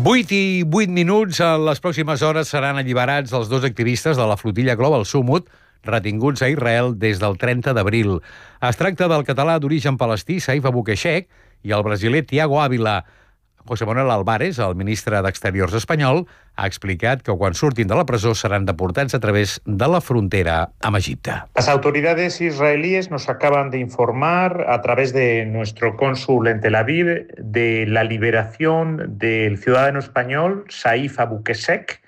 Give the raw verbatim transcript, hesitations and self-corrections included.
vuit i vuit minuts. En les pròximes hores seran alliberats els dos activistes de la flotilla Global Summit retinguts a Israel des del trenta d'abril. Es tracta del català d'origen palestí, Saif Abouquechek, i el brasiler Tiago Ávila. José Manuel Álvarez, el ministre d'Exteriors espanyol, ha explicat que quan surtin de la presó seran deportats a través de la frontera amb Egipte. Las autoridades israelíes nos acaban de informar a través de nuestro cónsul en Tel Aviv de la liberación del ciudadano español Saif Abouquechek,